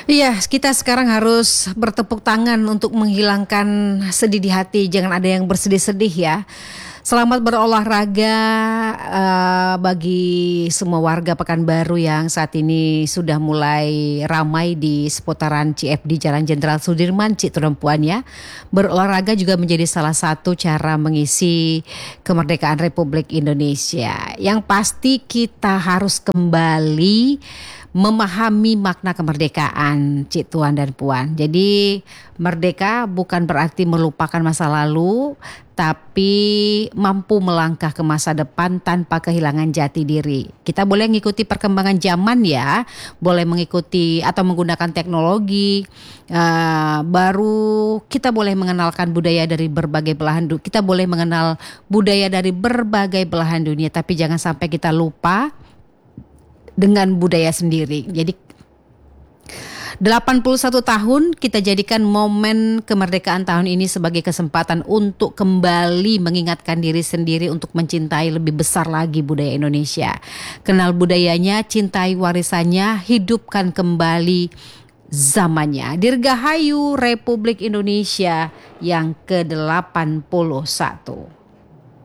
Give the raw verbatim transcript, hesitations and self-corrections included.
Iya, kita sekarang harus bertepuk tangan untuk menghilangkan sedih di hati. Jangan ada yang bersedih-sedih ya. Selamat berolahraga eh, bagi semua warga Pekanbaru yang saat ini sudah mulai ramai di seputaran C F D Jalan Jenderal Sudirman, Cik Perempuan ya. Berolahraga juga menjadi salah satu cara mengisi kemerdekaan Republik Indonesia. Yang pasti kita harus kembali memahami makna kemerdekaan, Cik Tuan dan Puan. Jadi merdeka bukan berarti melupakan masa lalu, tapi mampu melangkah ke masa depan tanpa kehilangan jati diri. Kita boleh mengikuti perkembangan zaman ya, boleh mengikuti atau menggunakan teknologi uh, baru. Kita boleh mengenalkan budaya dari berbagai belahan dunia. Kita boleh mengenal budaya dari berbagai belahan dunia, tapi jangan sampai kita lupa dengan budaya sendiri. Jadi delapan puluh satu tahun kita jadikan momen kemerdekaan tahun ini sebagai kesempatan untuk kembali mengingatkan diri sendiri untuk mencintai lebih besar lagi budaya Indonesia. Kenal budayanya, cintai warisannya, hidupkan kembali zamannya. Dirgahayu Republik Indonesia yang ke delapan puluh satu.